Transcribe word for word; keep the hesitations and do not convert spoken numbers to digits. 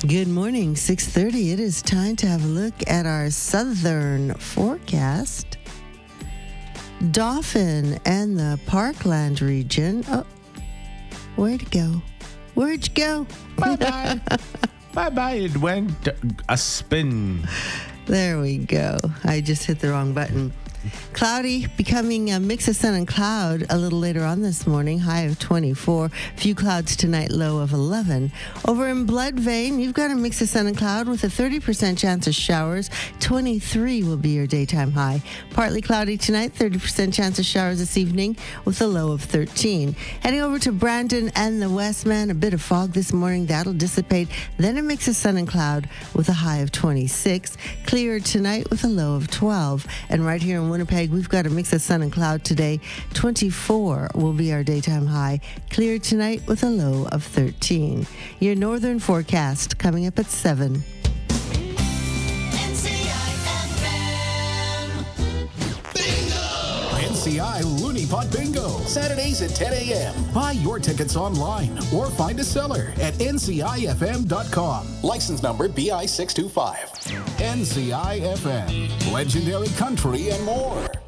Good morning, six thirty. It is time to have a look at our southern forecast. Dauphin and the Parkland region. Oh, where'd it go? Where'd you go? Bye-bye. Bye-bye. It went a spin. There we go. I just hit the wrong button. Cloudy, becoming a mix of sun and cloud a little later on this morning, high of twenty-four. Few clouds tonight, low of eleven. Over in Blood Vein, you've got a mix of sun and cloud with a thirty percent chance of showers. twenty-three will be your daytime high. Partly cloudy tonight, thirty percent chance of showers this evening with a low of thirteen. Heading over to Brandon and the Westman, a bit of fog this morning. That'll dissipate. Then a mix of sun and cloud with a high of twenty-six. Clear tonight with a low of twelve. And right here in Winnipeg, we've got a mix of sun and cloud today. twenty-four will be our daytime high. Clear tonight with a low of thirteen. Your northern forecast coming up at seven. N C I F M. Bingo! N C I Looney Pot Bingo. Saturdays at ten a.m. Buy your tickets online or find a seller at N C I F M dot com. License number B I six two five. N C I F M. Legendary country and more.